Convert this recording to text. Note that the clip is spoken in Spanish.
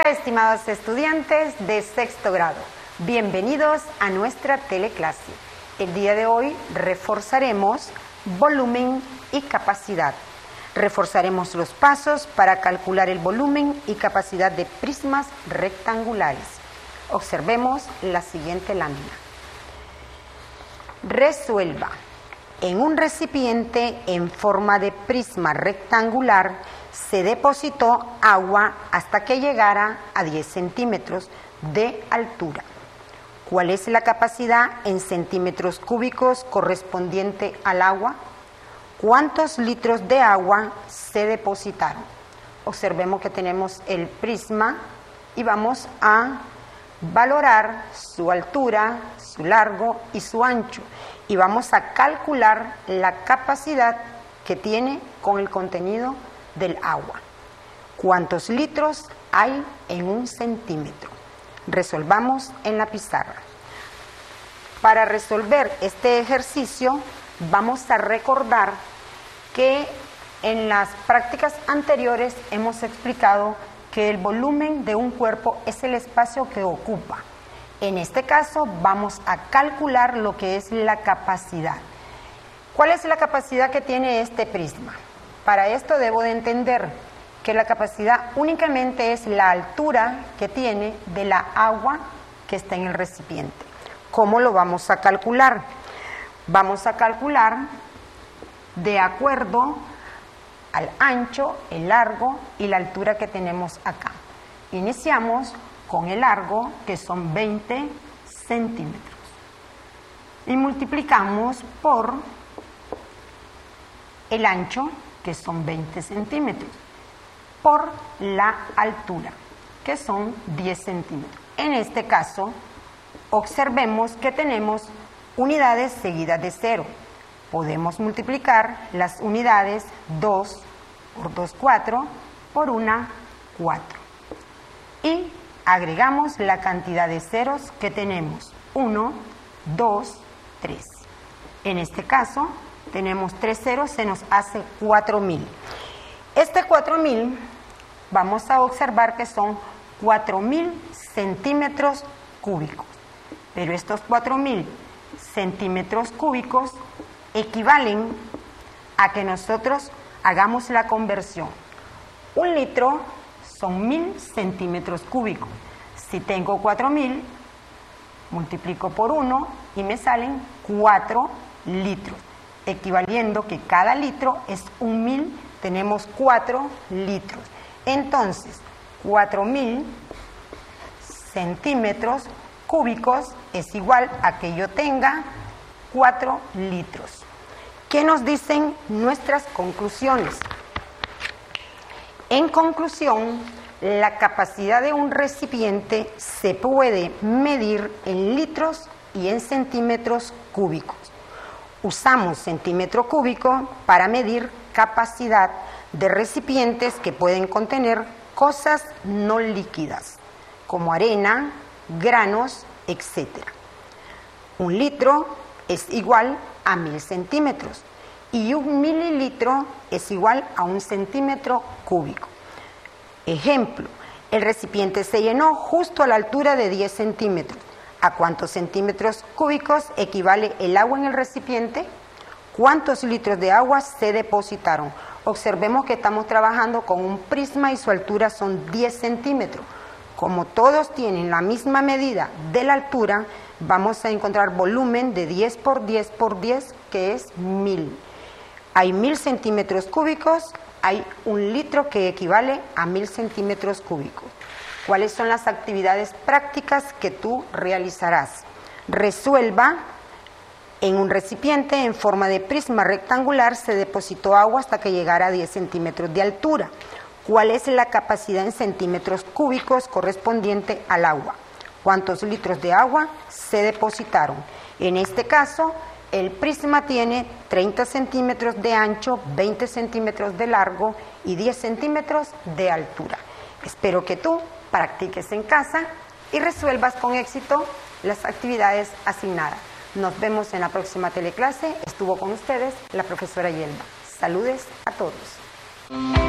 Estimados estudiantes de sexto grado, bienvenidos a nuestra teleclase. El día de hoy reforzaremos volumen y capacidad. Reforzaremos los pasos para calcular el volumen y capacidad de prismas rectangulares. Observemos la siguiente lámina. Resuelva. En un recipiente en forma de prisma rectangular se depositó agua hasta que llegara a 10 centímetros de altura. ¿Cuál es la capacidad en centímetros cúbicos correspondiente al agua? ¿Cuántos litros de agua se depositaron? Observemos que tenemos el prisma y vamos a valorar su altura, su largo y su ancho. Y vamos a calcular la capacidad que tiene con el contenido del agua. ¿Cuántos litros hay en un centímetro? Resolvamos en la pizarra. Para resolver este ejercicio vamos a recordar que en las prácticas anteriores hemos explicado que el volumen de un cuerpo es el espacio que ocupa. En este caso vamos a calcular lo que es la capacidad. ¿Cuál es la capacidad que tiene este prisma? Para esto debo de entender que la capacidad únicamente es la altura que tiene de la agua que está en el recipiente. ¿Cómo lo vamos a calcular? Vamos a calcular de acuerdo al ancho, el largo y la altura que tenemos acá. Iniciamos con el largo, que son 20 centímetros. Y multiplicamos por el ancho, que son 20 centímetros, por la altura, que son 10 centímetros. En este caso, observemos que tenemos unidades seguidas de 0. Podemos multiplicar las unidades 2 por 2, 4, por 1, 4. Y agregamos la cantidad de ceros que tenemos, 1, 2, 3. En este caso, tenemos 3 ceros, se nos hace 4.000. Este 4.000, vamos a observar que son 4.000 centímetros cúbicos. Pero estos 4.000 centímetros cúbicos equivalen a que nosotros hagamos la conversión. Un litro son 1.000 centímetros cúbicos. Si tengo 4.000, multiplico por 1 y me salen 4 litros, equivaliendo que cada litro es 1.000, tenemos 4 litros. Entonces, 4.000 centímetros cúbicos es igual a que yo tenga 4 litros. ¿Qué nos dicen nuestras conclusiones? En conclusión, la capacidad de un recipiente se puede medir en litros y en centímetros cúbicos. Usamos centímetro cúbico para medir capacidad de recipientes que pueden contener cosas no líquidas, como arena, granos, etc. Un litro es igual a 1.000 centímetros y un mililitro es igual a 1 centímetro cúbico. Ejemplo, el recipiente se llenó justo a la altura de 10 centímetros. ¿A cuántos centímetros cúbicos equivale el agua en el recipiente? ¿Cuántos litros de agua se depositaron? Observemos que estamos trabajando con un prisma y su altura son 10 centímetros. Como todos tienen la misma medida de la altura, vamos a encontrar volumen de 10 por 10 por 10, que es 1.000. Hay 1.000 centímetros cúbicos, hay un litro que equivale a 1.000 centímetros cúbicos. ¿Cuáles son las actividades prácticas que tú realizarás? Resuelva. En un recipiente en forma de prisma rectangular se depositó agua hasta que llegara a 10 centímetros de altura. ¿Cuál es la capacidad en centímetros cúbicos correspondiente al agua? ¿Cuántos litros de agua se depositaron? En este caso, el prisma tiene 30 centímetros de ancho, 20 centímetros de largo y 10 centímetros de altura. Espero que tú practiques en casa y resuelvas con éxito las actividades asignadas. Nos vemos en la próxima teleclase. Estuvo con ustedes la profesora Yelva. Saludes a todos.